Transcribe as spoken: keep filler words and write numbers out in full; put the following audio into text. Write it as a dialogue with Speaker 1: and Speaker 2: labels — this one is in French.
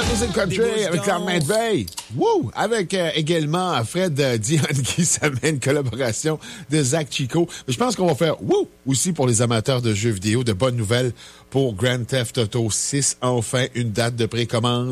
Speaker 1: Music Country avec la main de veille. Woo! Avec euh, également Fred euh, Dion qui s'amène collaboration de Zach Chico. Mais je pense qu'on va faire woo! Aussi pour les amateurs de jeux vidéo. De bonnes nouvelles pour Grand Theft Auto six. Enfin, une date de précommande.